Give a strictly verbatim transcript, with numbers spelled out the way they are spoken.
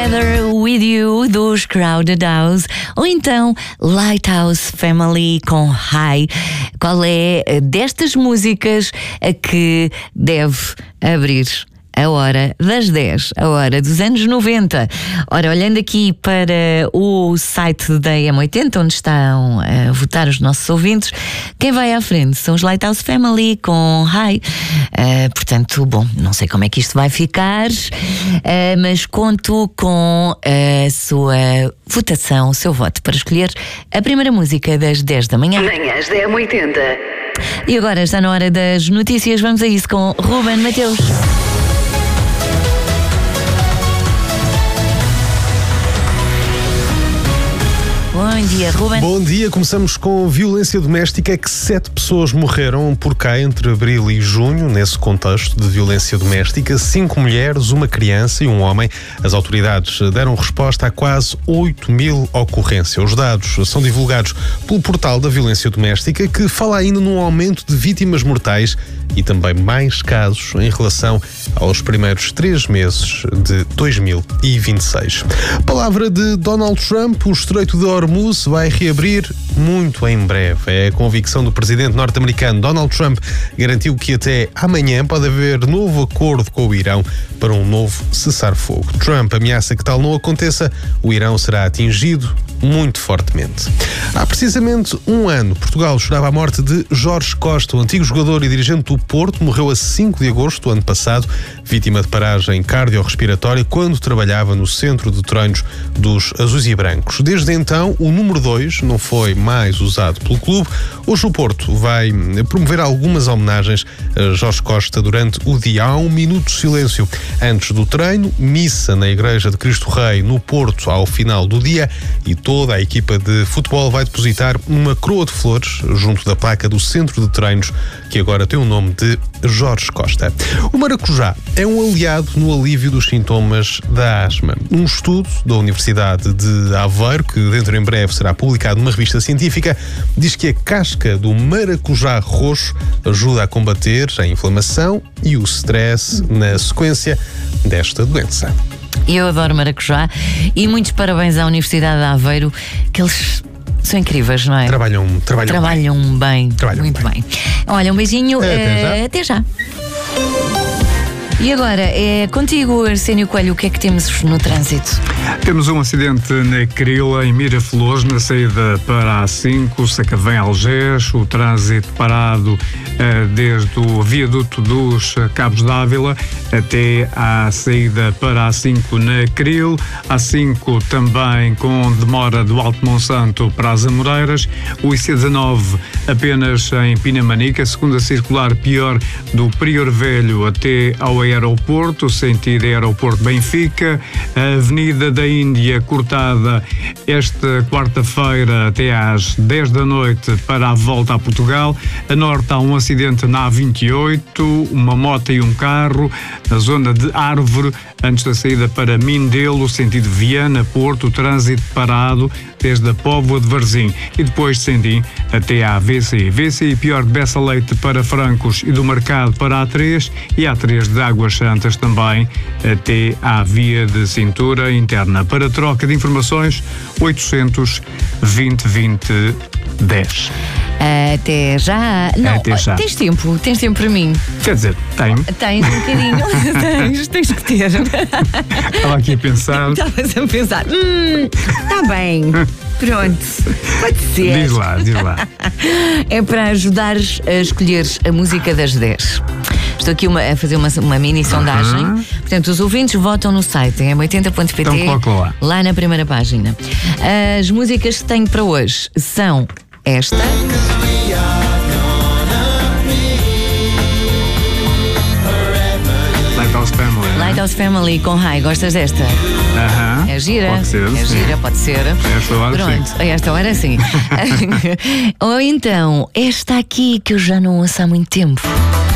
Together With You dos Crowded House, ou então Lighthouse Family com High. Qual é destas músicas a que deve abrir a hora das dez, a hora dos anos noventa? Ora, olhando aqui para o site da M oitenta, onde estão a votar os nossos ouvintes, quem vai à frente são os Lighthouse Family com High. Uh, portanto, bom, não sei como é que isto vai ficar, uh, mas conto com a sua votação, o seu voto, para escolher a primeira música das dez da manhã. Manhãs da M oitenta. E agora está na hora das notícias. Vamos a isso com Ruben Mateus. Bom dia, Ruben. Bom dia, começamos com violência doméstica. É que sete pessoas morreram por cá entre abril e junho, nesse contexto de violência doméstica. Cinco mulheres, uma criança e um homem. As autoridades deram resposta a quase oito mil ocorrências. Os dados são divulgados pelo portal da violência doméstica, que fala ainda num aumento de vítimas mortais e também mais casos em relação aos primeiros três meses de dois mil e vinte e seis. Palavra de Donald Trump: o Estreito de Hormuz vai reabrir muito em breve. É a convicção do presidente norte-americano. Donald Trump garantiu que até amanhã pode haver novo acordo com o Irão para um novo cessar-fogo. Trump ameaça que tal não aconteça, o Irão será atingido muito fortemente. Há precisamente um ano, Portugal chorava a morte de Jorge Costa, o antigo jogador e dirigente do Porto. Morreu a cinco de agosto do ano passado, vítima de paragem cardiorrespiratória, quando trabalhava no centro de treinos dos azuis e brancos. Desde então, o número dois não foi mais usado pelo clube. Hoje o Porto vai promover algumas homenagens a Jorge Costa durante o dia. Há um minuto de silêncio antes do treino, missa na Igreja de Cristo Rei no Porto ao final do dia, e toda a equipa de futebol vai depositar uma coroa de flores junto da placa do centro de treinos, que agora tem o nome de Jorge Costa. O maracujá é um aliado no alívio dos sintomas da asma. Um estudo da Universidade de Aveiro, que dentro em breve será publicado numa revista científica, diz que a casca do maracujá roxo ajuda a combater a inflamação e o stress na sequência desta doença. Eu adoro maracujá e muitos parabéns à Universidade de Aveiro, que eles são incríveis, não é? Trabalham, trabalham, trabalham bem. bem. Trabalham muito bem. bem. Olha, um beijinho. Até já. Uh, até já. E agora, é contigo, Arsénio Coelho, o que é que temos no trânsito? Temos um acidente na Crila, em Miraflores, na saída para a A cinco, Sacavém-Algés, o trânsito parado eh, desde o viaduto dos Cabos d'Ávila até à saída para a A cinco na Cril, A cinco também com demora do Alto Monsanto para as Amoreiras, o I C dezanove apenas em Pinamanica, segunda circular pior do Prior Velho até ao aeroporto, sentido aeroporto Benfica, a Avenida da Índia cortada esta quarta-feira até às dez da noite para a volta a Portugal. A norte há um acidente na A vinte e oito, uma moto e um carro na zona de Árvore, antes da saída para Mindelo, sentido Viana-Porto, trânsito parado desde a Póvoa de Varzim e depois de Sendim até à V C. V C pior de Bessa Leite para Francos e do Mercado para A três e A três de Águas Santas também até à via de cintura interna. Para troca de informações, oitocentos vinte vinte dez. Até já. Não, Até já. Tens tempo, tens tempo para mim. Quer dizer, tenho. Tens um bocadinho. tens, tens que ter. Estava aqui a pensar. Estavas a pensar. Hum, está bem. Pronto. Pode ser. Diz lá, diz lá. É para ajudares a escolher a música das dez. Estou aqui uma, a fazer uma, uma mini sondagem. Uhum. Portanto, os ouvintes votam no site em m oitenta ponto p t, então, lá. lá na primeira página. As músicas que tenho para hoje são esta. Lighthouse Family. Né? Lighthouse Family com High. Gostas desta? Aham. É gira? Pode ser. É gira, pode ser. A esta hora Pronto, sim. a esta hora sim. Ou então, esta aqui que eu já não ouço há muito tempo.